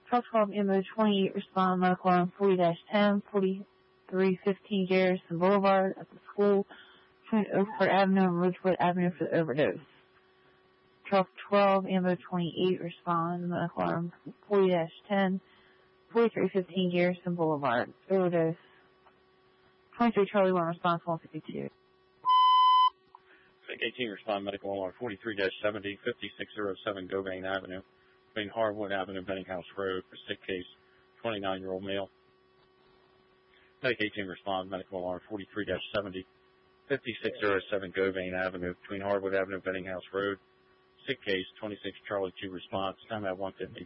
Truck 12 MO 28 respond medical alarm 40-10, 4315 Garrison Boulevard at the school between Oakford Avenue and Ridgewood Avenue for the overdose. Truck 12 MO 28 respond medical alarm 40-10, 4315 Garrison Boulevard. Overdose. 23 Charlie 1 response 152. 18 respond medical alarm 43-70, 5607 Govain Avenue between Harwood Avenue and Benninghouse Road for sick case 29-year-old male. 18 respond medical alarm 43-70, 5607 Govain Avenue between Harwood Avenue and Benninghouse Road. Sick case 26 Charlie 2 response. Time at 150.